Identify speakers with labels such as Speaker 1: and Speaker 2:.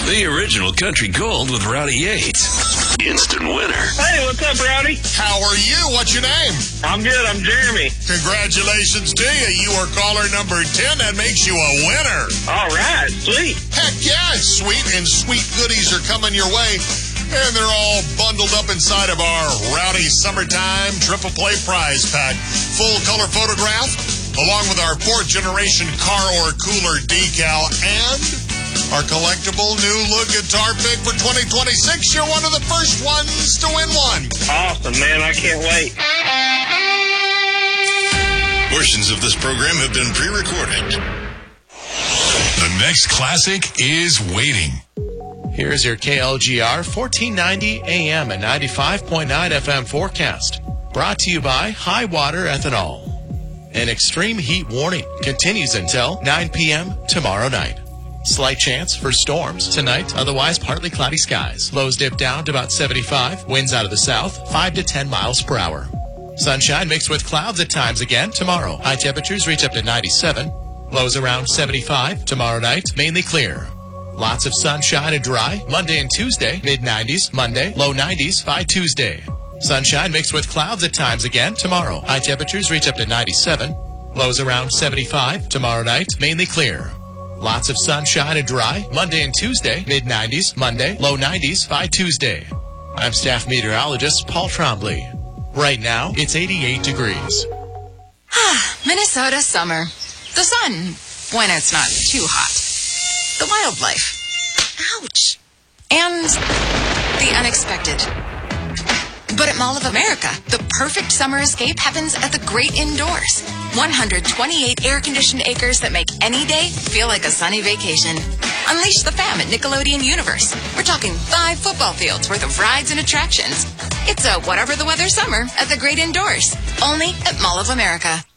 Speaker 1: The original country gold with Rowdy Yates. Instant winner.
Speaker 2: Hey, what's up, Rowdy?
Speaker 3: How are you? What's your name?
Speaker 2: I'm good. I'm Jeremy.
Speaker 3: Congratulations to you. You are caller number 10. That makes you a winner.
Speaker 2: All right. Sweet.
Speaker 3: Heck yeah, it's sweet, and sweet goodies are coming your way. And they're all bundled up inside of our Rowdy Summertime Triple Play Prize Pack. Full color photograph, along with our 4th generation car or cooler decal, and our collectible new look guitar pick for 2026. You're one of the first ones to win one.
Speaker 2: Awesome, man. I can't wait.
Speaker 4: Portions of this program have been pre-recorded.
Speaker 5: The next classic is waiting.
Speaker 6: Here's your KLGR 1490 AM and 95.9 FM forecast. Brought to you by High Water Ethanol. An extreme heat warning continues until 9 p.m. tomorrow night. Slight chance for storms tonight, otherwise partly cloudy skies. Lows dip down to about 75. Winds out of the south, 5 to 10 miles per hour. Sunshine mixed with clouds at times again tomorrow. High temperatures reach up to 97. Lows around 75. Tomorrow night, mainly clear. Lots of sunshine and dry. Monday and Tuesday, mid-90s. Monday, low 90s by Tuesday. Sunshine mixed with clouds at times again tomorrow. High temperatures reach up to 97. Lows around 75. Tomorrow night, mainly clear. Lots of sunshine and dry. Monday and Tuesday, mid-90s. Monday, low 90s by Tuesday. I'm staff meteorologist Paul Trombley. Right now, it's 88 degrees.
Speaker 7: Minnesota summer. The sun, when it's not too hot. The wildlife. Ouch. And the unexpected. But at Mall of America, the perfect summer escape happens at the Great Indoors. 128 air-conditioned acres that make any day feel like a sunny vacation. Unleash the fam at Nickelodeon Universe. We're talking 5 football fields worth of rides and attractions. It's a whatever the weather summer at the Great Indoors. Only at Mall of America.